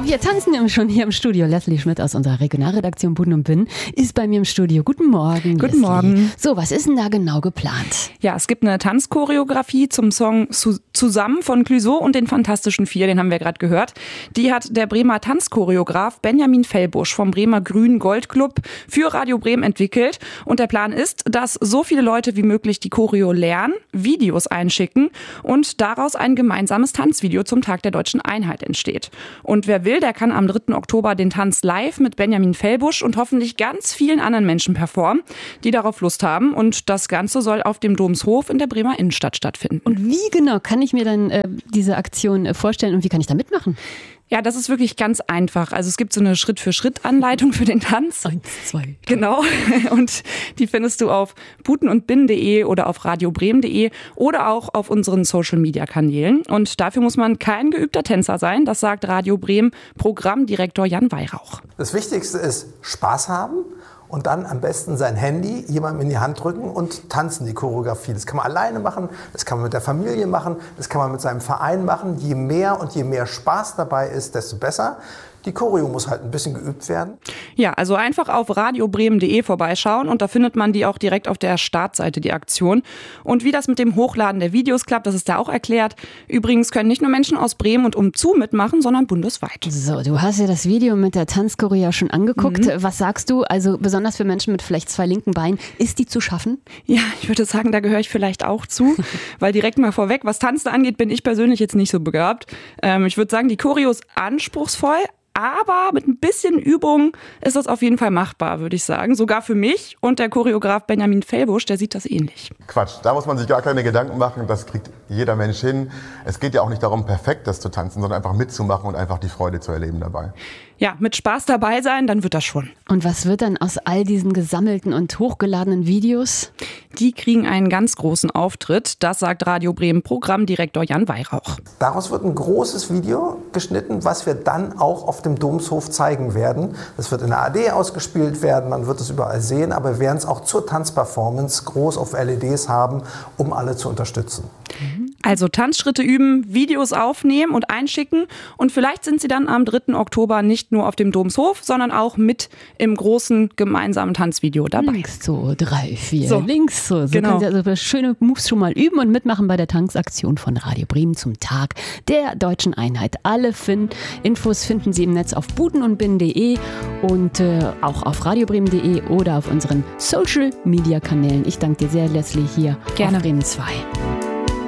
Wir tanzen schon hier im Studio. Leslie Schmidt aus unserer Regionalredaktion Buden und Binnen ist bei mir im Studio. Guten Morgen, Guten Morgen. So, was ist denn da genau geplant? Ja, es gibt eine Tanzchoreografie zum Song Zusammen von Clouseau und den Fantastischen Vier, den haben wir gerade gehört. Die hat der Bremer Tanzchoreograf Benjamin Fellbusch vom Bremer Grün-Gold-Club für Radio Bremen entwickelt. Und der Plan ist, dass so viele Leute wie möglich die Choreo lernen, Videos einschicken und daraus ein gemeinsames Tanzvideo zum Tag der Deutschen Einheit entsteht. Und wer will, der kann am 3. Oktober den Tanz live mit Benjamin Fellbusch und hoffentlich ganz vielen anderen Menschen performen, die darauf Lust haben. Und das Ganze soll auf dem Domshof in der Bremer Innenstadt stattfinden. Und wie genau kann ich mir dann diese Aktion vorstellen und wie kann ich da mitmachen? Ja, das ist wirklich ganz einfach. Also es gibt so eine Schritt-für-Schritt-Anleitung für den Tanz. 1, 2. Genau. Und die findest du auf budenundbinnen.de oder auf radiobremen.de oder auch auf unseren Social-Media-Kanälen. Und dafür muss man kein geübter Tänzer sein. Das sagt Radio Bremen Programmdirektor Jan Weihrauch. Das Wichtigste ist Spaß haben. Und dann am besten sein Handy jemandem in die Hand drücken und tanzen die Choreografie. Das kann man alleine machen, das kann man mit der Familie machen, das kann man mit seinem Verein machen. Je mehr Spaß dabei ist, desto besser. Die Choreo muss halt ein bisschen geübt werden. Ja, also einfach auf radiobremen.de vorbeischauen und da findet man die auch direkt auf der Startseite, die Aktion. Und wie das mit dem Hochladen der Videos klappt, das ist da auch erklärt. Übrigens können nicht nur Menschen aus Bremen und umzu mitmachen, sondern bundesweit. So, du hast ja das Video mit der Tanzchoreo ja schon angeguckt. Was sagst du? Also besonders für Menschen mit vielleicht 2 linken Beinen, ist die zu schaffen? Ja, ich würde sagen, da gehöre ich vielleicht auch zu, weil direkt mal vorweg, was Tanzen angeht, bin ich persönlich jetzt nicht so begabt. Ich würde sagen, die Choreo ist anspruchsvoll, aber mit ein bisschen Übung ist das auf jeden Fall machbar, würde ich sagen. Sogar für mich und der Choreograf Benjamin Fellbusch, der sieht das ähnlich. Quatsch, da muss man sich gar keine Gedanken machen, das kriegt jeder Mensch hin. Es geht ja auch nicht darum, perfekt das zu tanzen, sondern einfach mitzumachen und einfach die Freude zu erleben dabei. Ja, mit Spaß dabei sein, dann wird das schon. Und was wird dann aus all diesen gesammelten und hochgeladenen Videos? Die kriegen einen ganz großen Auftritt, das sagt Radio Bremen Programmdirektor Jan Weihrauch. Daraus wird ein großes Video geschnitten, was wir dann auch auf dem Domshof zeigen werden. Das wird in der ARD ausgespielt werden, man wird es überall sehen, aber wir werden es auch zur Tanzperformance groß auf LEDs haben, um alle zu unterstützen. Also Tanzschritte üben, Videos aufnehmen und einschicken und vielleicht sind sie dann am 3. Oktober nicht nur auf dem Domshof, sondern auch mit im großen gemeinsamen Tanzvideo dabei. Links so, 3, 4, so, links so. So genau. können Sie also schöne Moves schon mal üben und mitmachen bei der Tanzaktion von Radio Bremen zum Tag der Deutschen Einheit. Alle Infos finden Sie im Netz auf budenundbinnen.de und auch auf radiobremen.de oder auf unseren Social-Media-Kanälen. Ich danke dir sehr, Leslie, hier Gerne. auf Bremen 2.